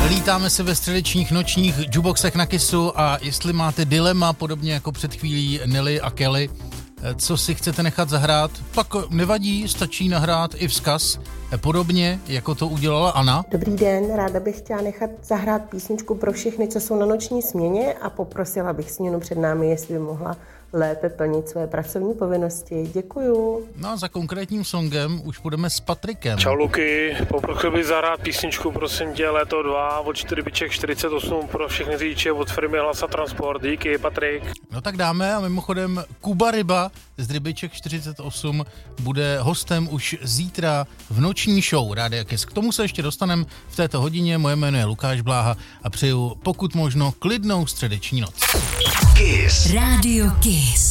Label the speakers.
Speaker 1: Lítáme se ve středečních nočních jukeboxech na Kissu a jestli máte dilema, podobně jako před chvílí Nelly a Kelly, co si chcete nechat zahrát, tak nevadí, stačí nahrát i vzkaz, podobně jako to udělala Anna.
Speaker 2: Dobrý den, ráda bych chtěla nechat zahrát písničku pro všechny, co jsou na noční směně a poprosila bych směnu před námi, jestli by mohla lépe plnit své pracovní povinnosti. Děkuju.
Speaker 1: No a za konkrétním songem už půjdeme s Patrikem.
Speaker 3: Čau Luky, poprosil bych zahrát písničku, prosím tě, Léto 2 od 4 biček 48 pro všechny řidiče od firmy Hlasa Transport. Díky, Patrik.
Speaker 1: No tak dáme a mimochodem Kuba Ryba z Rybiček 48 bude hostem už zítra v noční show Rádia Kiss. K tomu se ještě dostaneme v této hodině. Moje jméno je Lukáš Bláha a přeju pokud možno klidnou středeční noc.
Speaker 4: Kiss. Radio Kiss.